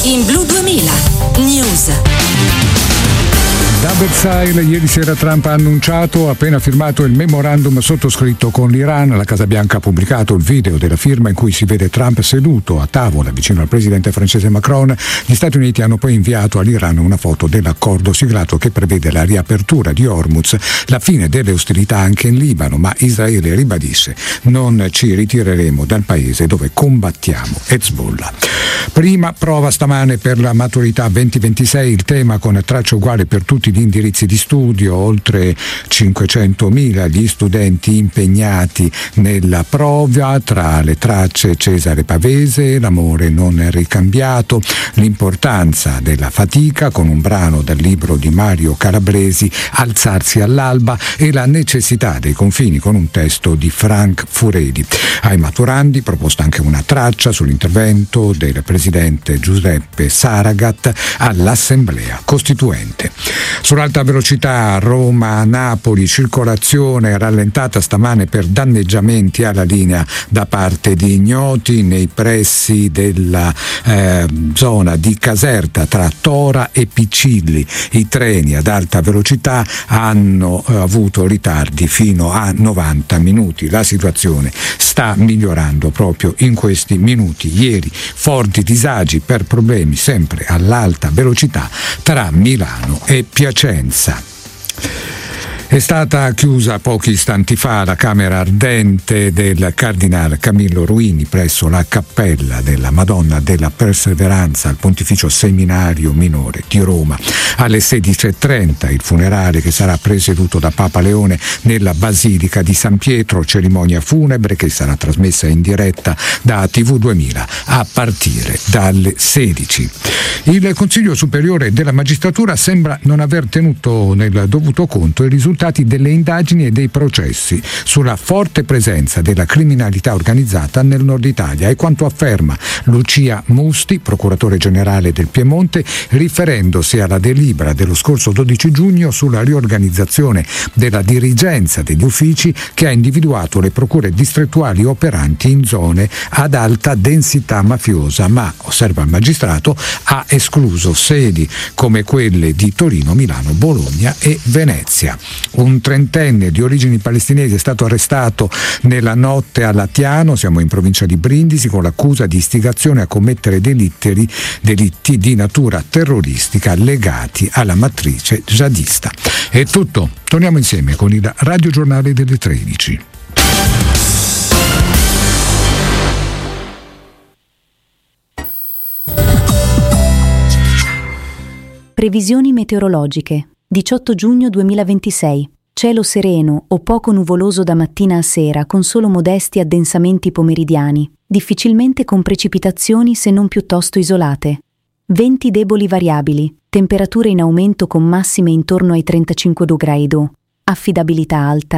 In Blu 2000 News. Da Versailles ieri sera Trump ha annunciato, appena firmato il memorandum sottoscritto con l'Iran. La Casa Bianca ha pubblicato il video della firma in cui si vede Trump seduto a tavola vicino al presidente francese Macron. Gli Stati Uniti hanno poi inviato all'Iran una foto dell'accordo siglato che prevede la riapertura di Hormuz, la fine delle ostilità anche in Libano, ma Israele ribadisce: non ci ritireremo dal paese dove combattiamo Hezbollah. Prima prova stamane per la maturità 2026, il tema con traccia uguale per tutti gli indirizzi di studio, oltre 500.000 gli studenti impegnati nella prova, tra le tracce Cesare Pavese, L'amore non è ricambiato, l'importanza della fatica con un brano dal libro di Mario Calabresi, Alzarsi all'alba, e la necessità dei confini con un testo di Frank Furedi. Ai maturandi proposta anche una traccia sull'intervento del presidente Giuseppe Saragat all'Assemblea Costituente. Sull'alta velocità Roma-Napoli, circolazione rallentata stamane per danneggiamenti alla linea da parte di ignoti nei pressi della zona di Caserta tra Tora e Piccilli. I treni ad alta velocità hanno avuto ritardi fino a 90 minuti. La situazione sta migliorando proprio in questi minuti. Ieri forti disagi per problemi sempre all'alta velocità tra Milano e Piacenza. È stata chiusa pochi istanti fa la camera ardente del cardinale Camillo Ruini presso la cappella della Madonna della Perseveranza al Pontificio Seminario Minore di Roma. Alle 16:30 il funerale, che sarà presieduto da Papa Leone nella Basilica di San Pietro, cerimonia funebre che sarà trasmessa in diretta da TV 2000 a partire dalle 16. Il Consiglio Superiore della Magistratura sembra non aver tenuto nel dovuto conto i risultati delle indagini e dei processi sulla forte presenza della criminalità organizzata nel nord Italia, e quanto afferma Lucia Musti, procuratore generale del Piemonte, riferendosi alla delibera dello scorso 12 giugno sulla riorganizzazione della dirigenza degli uffici che ha individuato le procure distrettuali operanti in zone ad alta densità mafiosa, ma, osserva il magistrato, ha escluso sedi come quelle di Torino, Milano, Bologna e Venezia. Un trentenne di origini palestinesi è stato arrestato nella notte a Latiano, siamo in provincia di Brindisi, con l'accusa di istigazione a commettere delitti di natura terroristica legati alla matrice jihadista. È tutto, torniamo insieme con il radiogiornale delle 13. Previsioni meteorologiche. 18 giugno 2026. Cielo sereno o poco nuvoloso da mattina a sera, con solo modesti addensamenti pomeridiani, difficilmente con precipitazioni se non piuttosto isolate. Venti deboli variabili, temperature in aumento con massime intorno ai 35 gradi. Affidabilità alta.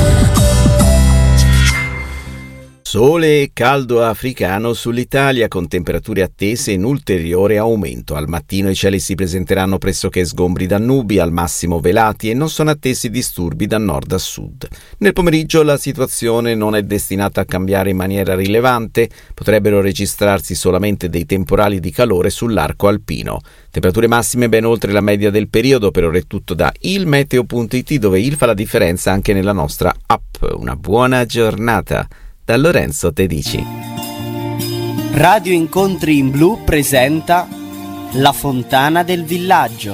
Sole e caldo africano sull'Italia, con temperature attese in ulteriore aumento. Al mattino i cieli si presenteranno pressoché sgombri da nubi, al massimo velati, e non sono attesi disturbi da nord a sud. Nel pomeriggio la situazione non è destinata a cambiare in maniera rilevante, potrebbero registrarsi solamente dei temporali di calore sull'arco alpino. Temperature massime ben oltre la media del periodo. Per ora è tutto da ilmeteo.it, dove il fa la differenza anche nella nostra app. Una buona giornata da Lorenzo Tedici. Radio Incontri in Blu presenta La Fontana del Villaggio.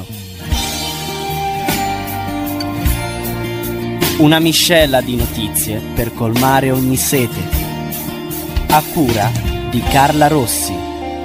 Una miscela di notizie per colmare ogni sete. A cura di Carla Rossi.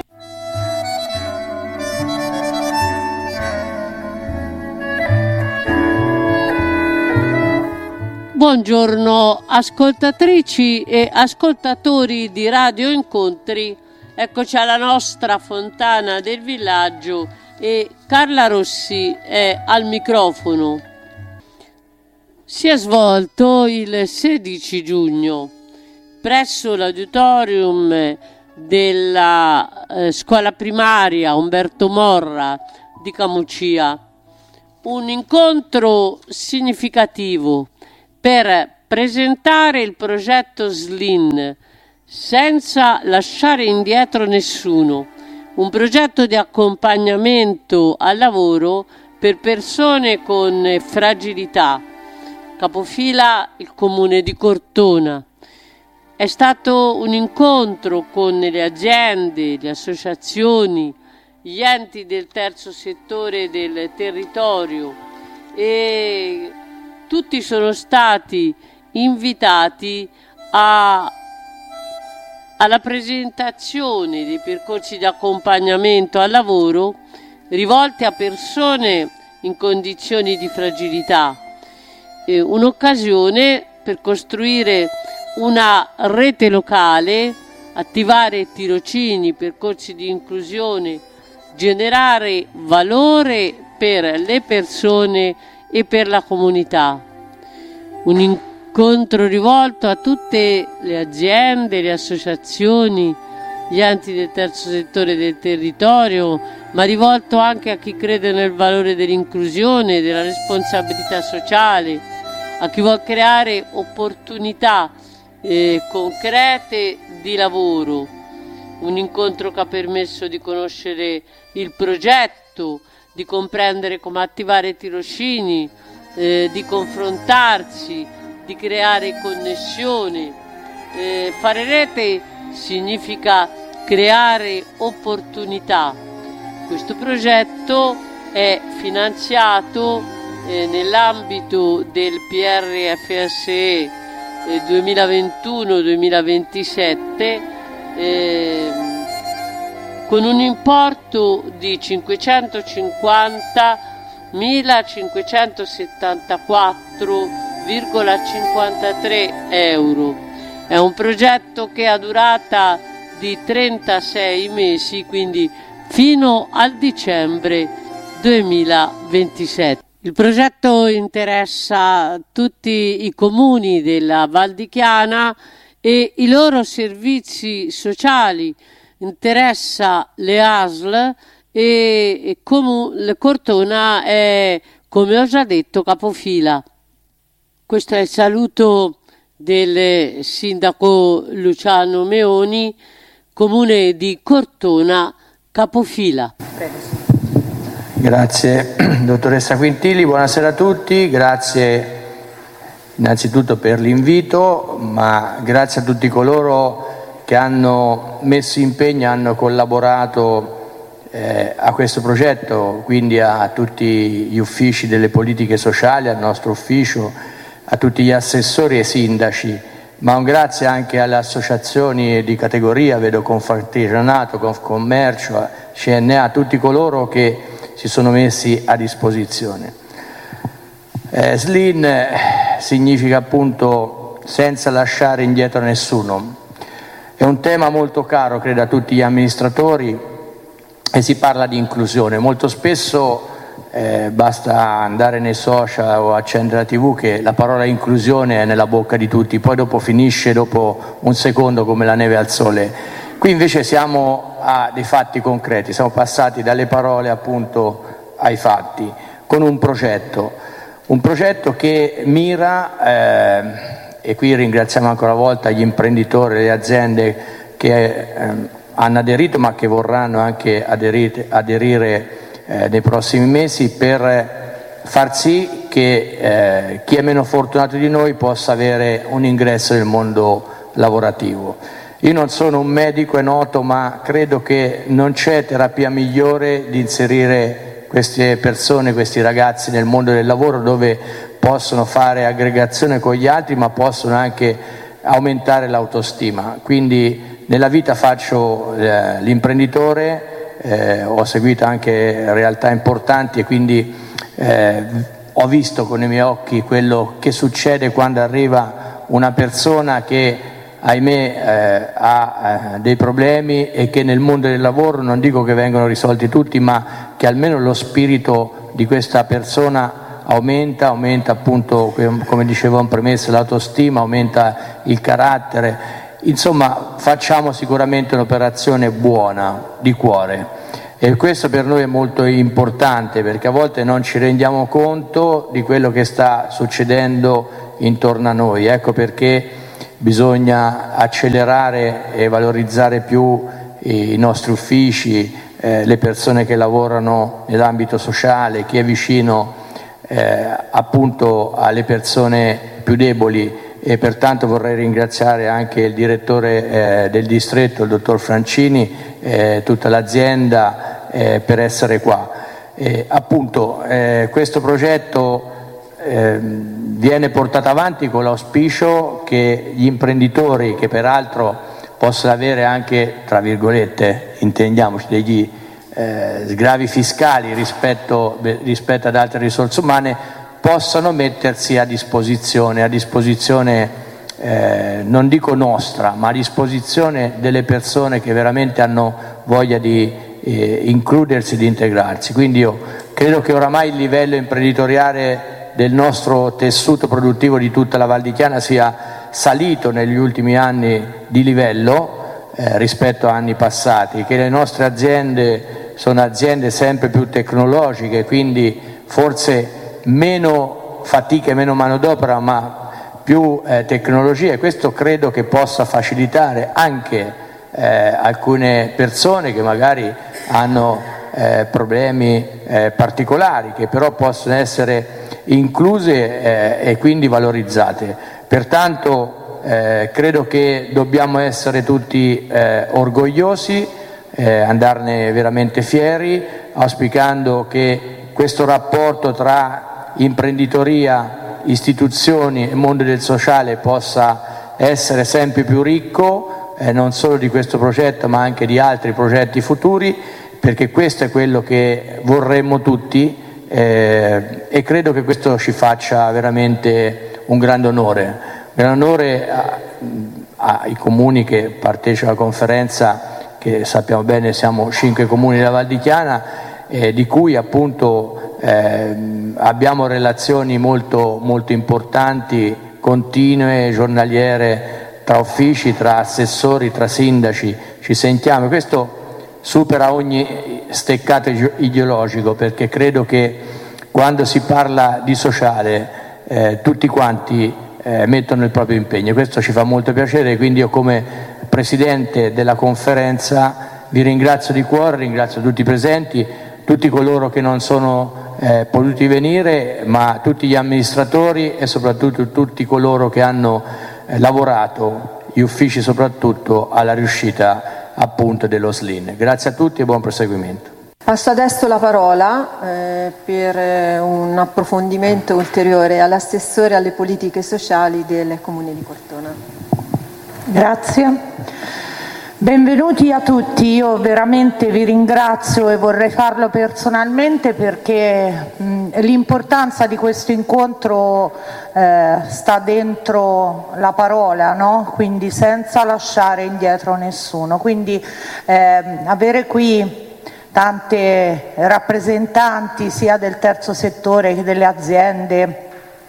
Buongiorno ascoltatrici e ascoltatori di Radio Incontri, eccoci alla nostra Fontana del Villaggio e Carla Rossi è al microfono. Si è svolto il 16 giugno presso l'auditorium della scuola primaria Umberto Morra di Camucia un incontro significativo per presentare il progetto SLIN senza lasciare indietro nessuno, un progetto di accompagnamento al lavoro per persone con fragilità. Capofila il comune di Cortona. È stato un incontro con le aziende, le associazioni, gli enti del terzo settore del territorio e tutti sono stati invitati alla presentazione dei percorsi di accompagnamento al lavoro rivolti a persone in condizioni di fragilità. Un'occasione per costruire una rete locale, attivare tirocini, percorsi di inclusione, generare valore per le persone e per la comunità. Un incontro rivolto a tutte le aziende, le associazioni, gli enti del terzo settore del territorio, ma rivolto anche a chi crede nel valore dell'inclusione, della responsabilità sociale, a chi vuole creare opportunità concrete di lavoro. Un incontro che ha permesso di conoscere il progetto, di comprendere come attivare tirocini, di confrontarsi, di creare connessioni. Fare rete significa creare opportunità. Questo progetto è finanziato nell'ambito del PRFSE 2021-2027 con un importo di 550.574,53 euro. È un progetto che ha durata di 36 mesi, quindi fino al dicembre 2027. Il progetto interessa tutti i comuni della Val di Chiana e i loro servizi sociali, interessa le ASL e Cortona è, come ho già detto, capofila. Questo è il saluto del sindaco Luciano Meoni, comune di Cortona, capofila. Prego. Grazie dottoressa Quintili, buonasera a tutti, grazie innanzitutto per l'invito, ma grazie a tutti coloro che hanno messo impegno, hanno collaborato a questo progetto, quindi a tutti gli uffici delle politiche sociali, al nostro ufficio, a tutti gli assessori e sindaci, ma un grazie anche alle associazioni di categoria, vedo Confartigianato, Confcommercio, CNA, tutti coloro che si sono messi a disposizione. SLIN significa appunto senza lasciare indietro nessuno. È un tema molto caro, credo, a tutti gli amministratori e si parla di inclusione. Molto spesso basta andare nei social o accendere la TV che la parola inclusione è nella bocca di tutti, poi dopo finisce dopo un secondo come la neve al sole. Qui invece siamo a dei fatti concreti, siamo passati dalle parole appunto ai fatti, con un progetto che mira, e qui ringraziamo ancora una volta gli imprenditori e le aziende che hanno aderito ma che vorranno anche aderire nei prossimi mesi, per far sì che chi è meno fortunato di noi possa avere un ingresso nel mondo lavorativo. Io non sono un medico, è noto, ma credo che non c'è terapia migliore di inserire queste persone, questi ragazzi nel mondo del lavoro, dove possono fare aggregazione con gli altri, ma possono anche aumentare l'autostima. Quindi nella vita faccio l'imprenditore, ho seguito anche realtà importanti e quindi ho visto con i miei occhi quello che succede quando arriva una persona che ahimè ha dei problemi e che nel mondo del lavoro, non dico che vengono risolti tutti, ma che almeno lo spirito di questa persona aumenta appunto, come dicevo in premessa, l'autostima, aumenta il carattere. Insomma, facciamo sicuramente un'operazione buona, di cuore, e questo per noi è molto importante, perché a volte non ci rendiamo conto di quello che sta succedendo intorno a noi. Ecco perché bisogna accelerare e valorizzare più i nostri uffici, le persone che lavorano nell'ambito sociale, chi è vicino appunto alle persone più deboli, e pertanto vorrei ringraziare anche il direttore del distretto, il dottor Francini, tutta l'azienda per essere qua. Appunto questo progetto viene portato avanti con l'auspicio che gli imprenditori, che peraltro possono avere anche, tra virgolette, intendiamoci, degli sgravi fiscali rispetto ad altre risorse umane, possano mettersi a disposizione non dico nostra, ma a disposizione delle persone che veramente hanno voglia di includersi, di integrarsi. Quindi io credo che oramai il livello imprenditoriale del nostro tessuto produttivo di tutta la Val di Chiana sia salito negli ultimi anni di livello rispetto a anni passati, che le nostre aziende sono aziende sempre più tecnologiche, quindi forse meno fatica e meno manodopera, ma più tecnologia, e questo credo che possa facilitare anche alcune persone che magari hanno problemi particolari, che però possono essere incluse e quindi valorizzate. Pertanto credo che dobbiamo essere tutti orgogliosi, andarne veramente fieri, auspicando che questo rapporto tra imprenditoria, istituzioni e mondo del sociale possa essere sempre più ricco, non solo di questo progetto ma anche di altri progetti futuri, perché questo è quello che vorremmo tutti, e credo che questo ci faccia veramente un grande onore ai comuni che partecipano alla conferenza, che sappiamo bene siamo 5 comuni della Val di Chiana, di cui appunto abbiamo relazioni molto, molto importanti, continue, giornaliere, tra uffici, tra assessori, tra sindaci, ci sentiamo. Questo supera ogni steccato ideologico, perché credo che quando si parla di sociale tutti quanti mettono il proprio impegno. Questo ci fa molto piacere, quindi io come Presidente della conferenza vi ringrazio di cuore, ringrazio tutti i presenti, tutti coloro che non sono potuti venire, ma tutti gli amministratori e soprattutto tutti coloro che hanno lavorato, gli uffici soprattutto, alla riuscita appunto dello SLIN. Grazie a tutti e buon proseguimento. Passo adesso la parola per un approfondimento ulteriore all'assessore alle politiche sociali del Comune di Cortona. Grazie. Benvenuti a tutti, io veramente vi ringrazio e vorrei farlo personalmente perché l'importanza di questo incontro sta dentro la parola, no? Quindi senza lasciare indietro nessuno. Quindi avere qui tante rappresentanti sia del terzo settore che delle aziende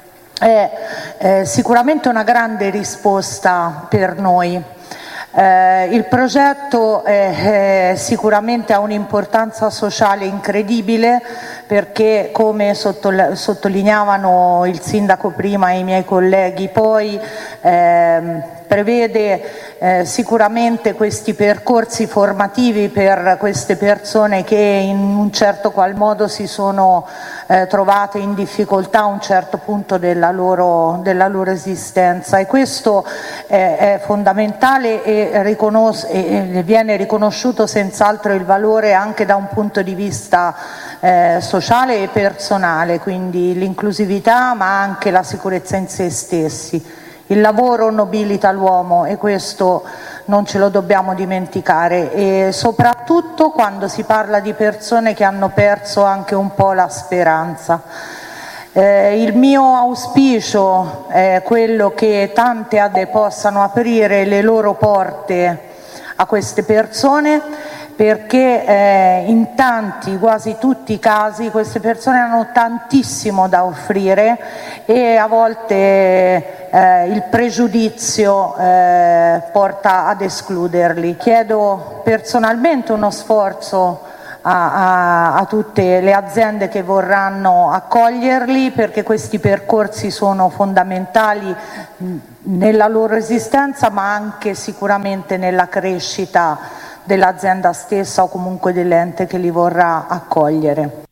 è sicuramente una grande risposta per noi. Il progetto sicuramente ha un'importanza sociale incredibile, perché come sottolineavano il sindaco prima e i miei colleghi poi prevede sicuramente questi percorsi formativi per queste persone che in un certo qual modo si sono trovate in difficoltà a un certo punto della loro esistenza, e questo è fondamentale e viene riconosciuto senz'altro il valore anche da un punto di vista sociale e personale, quindi l'inclusività ma anche la sicurezza in se stessi. Il lavoro nobilita l'uomo e questo non ce lo dobbiamo dimenticare, e soprattutto quando si parla di persone che hanno perso anche un po' la speranza. Il mio auspicio è quello che tante aziende possano aprire le loro porte a queste persone, perché in tanti, quasi tutti i casi, queste persone hanno tantissimo da offrire e a volte il pregiudizio porta ad escluderli. Chiedo personalmente uno sforzo a tutte le aziende che vorranno accoglierli, perché questi percorsi sono fondamentali nella loro esistenza ma anche sicuramente nella crescita dell'azienda stessa o comunque dell'ente che li vorrà accogliere.